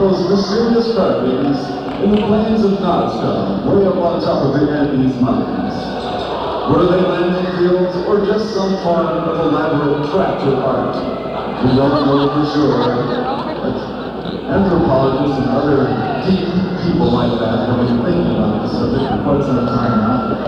those mysterious gardens in the plains of Nazca, way up on top of the Andes Mountains. Were they landing fields or just some form of elaborate tractor art? We don't know for sure, but anthropologists and other deep people like that have been thinking about this subject for quite some time now.